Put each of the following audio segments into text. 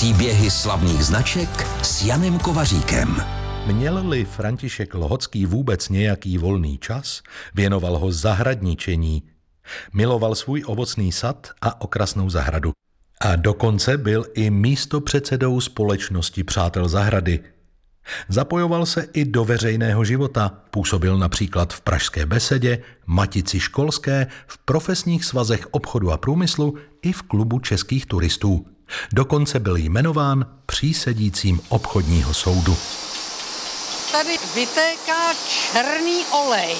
Příběhy slavných značek s Janem Kovaříkem. Měl-li František Lhocký vůbec nějaký volný čas, věnoval ho zahradničení. Miloval svůj ovocný sad a okrasnou zahradu. A dokonce byl i místopředsedou společnosti Přátel zahrady. Zapojoval se i do veřejného života, působil například v Pražské besedě, Matici školské, v profesních svazech obchodu a průmyslu i v klubu českých turistů. Dokonce byl jmenován přísedícím obchodního soudu. Tady vytéká černý olej.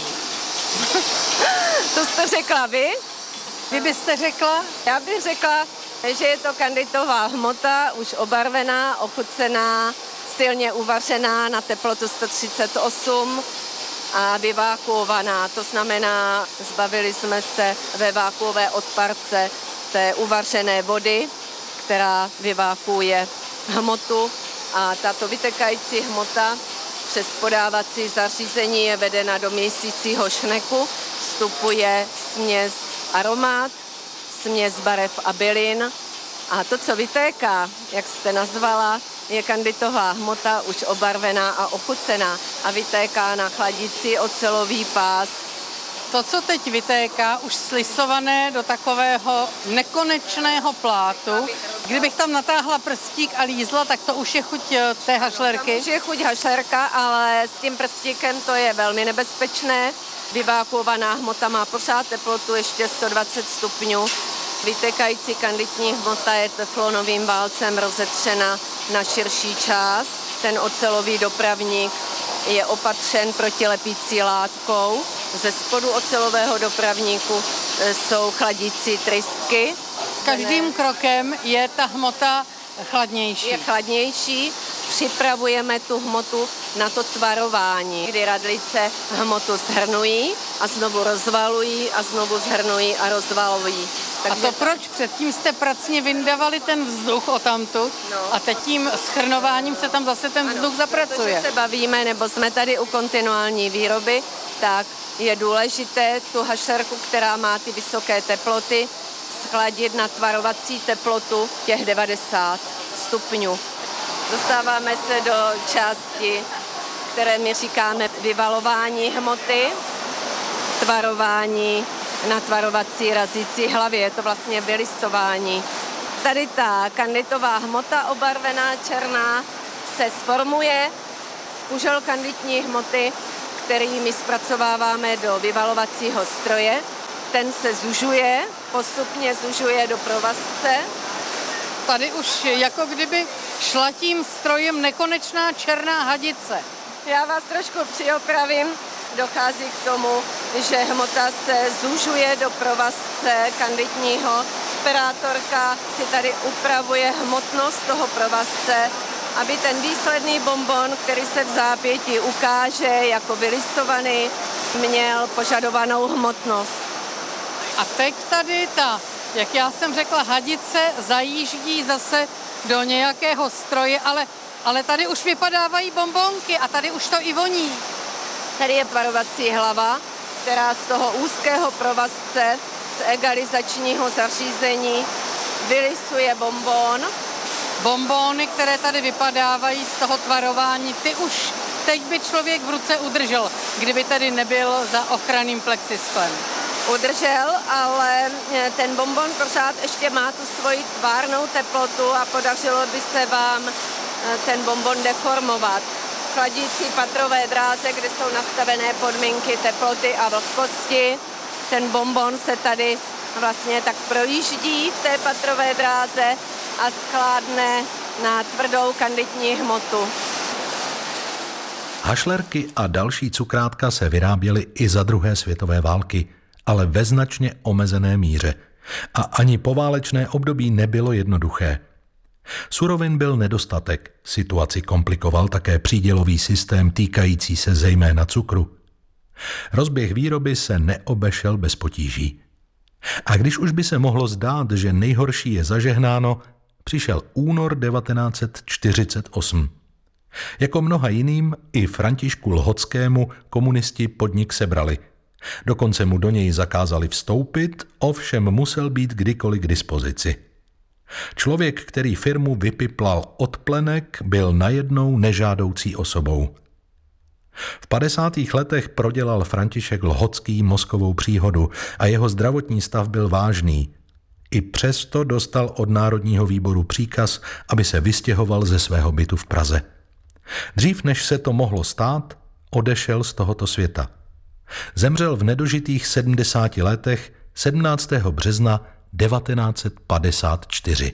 To jste řekla vy? Vy byste řekla? Já bych řekla, že je to kanditová hmota, už obarvená, ochucená, silně uvařená na teplotu 138 a vyvákuovaná. To znamená, zbavili jsme se ve vákuové odparce té uvařené vody, která vyvákuje hmotu, a tato vytekající hmota přes podávací zařízení je vedena do měsícího šneku, vstupuje směs aromát, směs barev a bylin a to, co vytéká, jak jste nazvala, je kanditová hmota už obarvená a ochucená a vytéká na chladicí ocelový pás. To, co teď vytéká, už slisované do takového nekonečného plátu. Kdybych tam natáhla prstík a lízla, tak to už je chuť té hašlerky. Už je chuť hašlerka, ale s tím prstíkem to je velmi nebezpečné. Vyvákuovaná hmota má pořád teplotu ještě 120 stupňů. Vytékající kanditní hmota je teflonovým válcem rozetřena na širší část. Ten ocelový dopravník je opatřen protilepící látkou. Ze spodu ocelového dopravníku jsou chladící trysky. Každým krokem je ta hmota chladnější. Je chladnější. Připravujeme tu hmotu na to tvarování, kdy radlice hmotu shrnují a znovu rozvalují a znovu shrnují a rozvalují. Takže a to proč? Předtím jste pracně vyndavali ten vzduch odtamtud a teď tím schrnováním se tam zase ten vzduch zapracuje. Protože se bavíme, nebo jsme tady u kontinuální výroby, tak je důležité tu hašerku, která má ty vysoké teploty, schladit na tvarovací teplotu těch 90 stupňů. Dostáváme se do části, které my říkáme vyvalování hmoty, tvarování na tvarovací razící hlavě, je to vlastně vylisování. Tady ta kanditová hmota obarvená černá se sformuje, kužel kanditní hmoty, který my zpracováváme do vyvalovacího stroje, ten se zužuje, postupně zužuje do provazce. Tady už jako kdyby šla tím strojem nekonečná černá hadice. Já vás trošku přiopravím. Dochází k tomu, že hmota se zužuje do provazce kanditního. Operátorka si tady upravuje hmotnost toho provazce, aby ten výsledný bonbon, který se v zápětí ukáže jako vylisovaný, měl požadovanou hmotnost. A teď tady ta, jak já jsem řekla, hadice zajíždí zase do nějakého stroje, ale tady už vypadávají bonbonky a tady už to i voní. Tady je tvarovací hlava, která z toho úzkého provazce z egalizačního zařízení vylisuje bonbon. Bonbony, které tady vypadávají z toho tvarování, ty už teď by člověk v ruce udržel, kdyby tady nebyl za ochranným plexisklem. Udržel, ale ten bonbon pořád ještě má tu svoji tvárnou teplotu a podařilo by se vám ten bonbon deformovat. Chladící patrové dráze, kde jsou nastavené podmínky teploty a vlhkosti. Ten bonbon se tady vlastně tak projíždí v té patrové dráze a skládne na tvrdou kanditní hmotu. Hašlerky a další cukrátka se vyráběly i za druhé světové války, ale ve značně omezené míře. A ani poválečné období nebylo jednoduché. Surovin byl nedostatek, situaci komplikoval také přídělový systém týkající se zejména cukru. Rozběh výroby se neobešel bez potíží. A když už by se mohlo zdát, že nejhorší je zažehnáno, přišel únor 1948. Jako mnoha jiným, i Františku Lhockému komunisti podnik sebrali. Dokonce mu do něj zakázali vstoupit, ovšem musel být kdykoliv k dispozici. Člověk, který firmu vypiplal od plenek, byl najednou nežádoucí osobou. V 50. letech prodělal František Lhocký mozkovou příhodu a jeho zdravotní stav byl vážný. I přesto dostal od Národního výboru příkaz, aby se vystěhoval ze svého bytu v Praze. Dřív než se to mohlo stát, odešel z tohoto světa. Zemřel v nedožitých 70 letech 17. března 1954.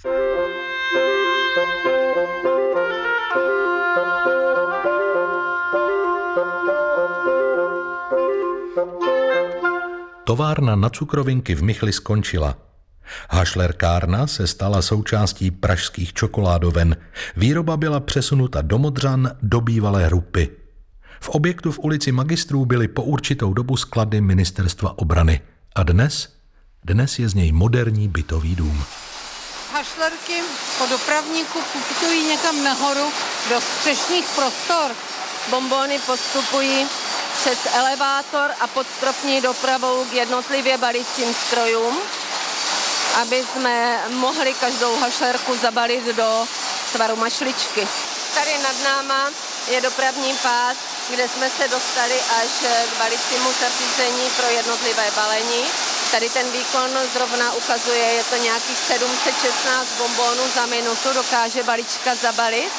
Továrna na cukrovinky v Michli skončila. Hašlerkárna se stala součástí pražských čokoládoven. Výroba byla přesunuta do Modřan, do bývalé Rupy. V objektu v ulici Magistrů byly po určitou dobu sklady Ministerstva obrany. A dnes je z něj moderní bytový dům. Hašlerky po dopravníku putují někam nahoru do střešních prostor. Bonbony postupují přes elevátor a podstropní dopravou k jednotlivě balicím strojům, aby jsme mohli každou hašlerku zabalit do tvaru mašličky. Tady nad náma je dopravní pás, kde jsme se dostali až k balicímu zařízení pro jednotlivé balení. Tady ten výkon zrovna ukazuje, je to nějakých 716 bonbonů za minutu, dokáže balička zabalit.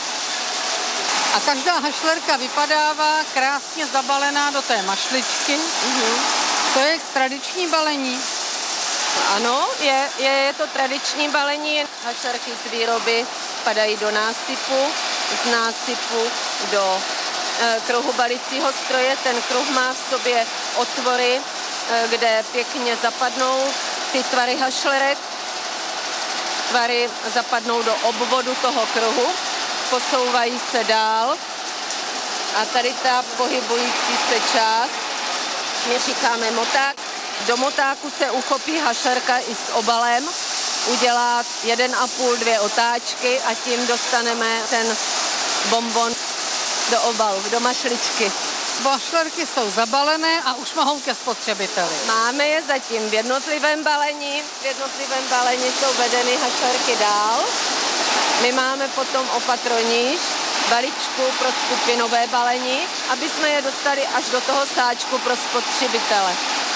A každá hašlerka vypadává krásně zabalená do té mašličky. To je tradiční balení. Ano, je to tradiční balení. Hašlerky z výroby padají do násypu, z násypu do kruhu balicího stroje. Ten kruh má v sobě otvory, kde pěkně zapadnou ty tvary hašlerek. Tvary zapadnou do obvodu toho kruhu, posouvají se dál a tady ta pohybující se část, my říkáme moták. Do motáku se uchopí hašlerka i s obalem, udělá 1,5–2 otáčky a tím dostaneme ten bonbon do obalu, do mašličky. Hašlerky jsou zabalené a už mohou ke spotřebiteli. Máme je zatím v jednotlivém balení. V jednotlivém balení jsou vedeny hašlerky dál. My máme potom opatroníž, balíčku pro skupinové balení, aby jsme je dostali až do toho sáčku pro spotřebitele.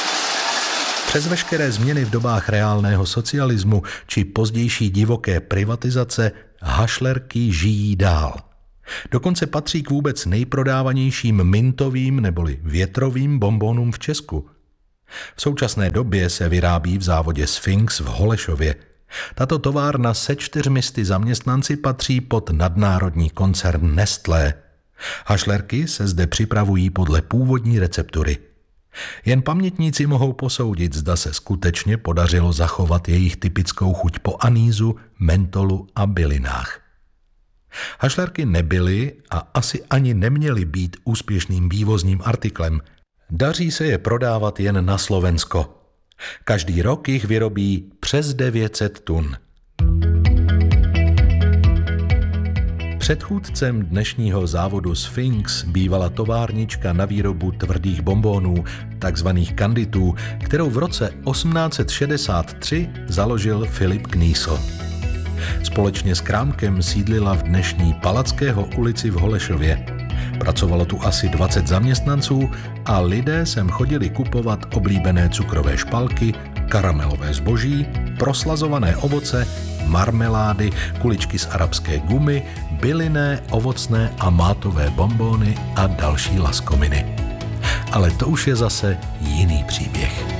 Přes veškeré změny v dobách reálného socialismu či pozdější divoké privatizace hašlerky žijí dál. Dokonce patří k vůbec nejprodávanějším mintovým neboli větrovým bonbonům v Česku. V současné době se vyrábí v závodě Sphinx v Holešově. Tato továrna se 400 zaměstnanci patří pod nadnárodní koncern Nestlé. Hašlerky se zde připravují podle původní receptury. Jen pamětníci mohou posoudit, zda se skutečně podařilo zachovat jejich typickou chuť po anýzu, mentolu a bylinách. Hašlerky nebyly a asi ani neměly být úspěšným vývozním artiklem. Daří se je prodávat jen na Slovensko. Každý rok jich vyrobí přes 900 tun. Předchůdcem dnešního závodu Sphinx bývala továrnička na výrobu tvrdých bonbonů, takzvaných kanditů, kterou v roce 1863 založil Filip Knýsl. Společně s krámkem sídlila v dnešní Palackého ulici v Holešově. Pracovalo tu asi 20 zaměstnanců a lidé sem chodili kupovat oblíbené cukrové špalky, karamelové zboží, proslazované ovoce, marmelády, kuličky z arabské gumy, bylinné, ovocné a mátové bonbony a další laskominy. Ale to už je zase jiný příběh.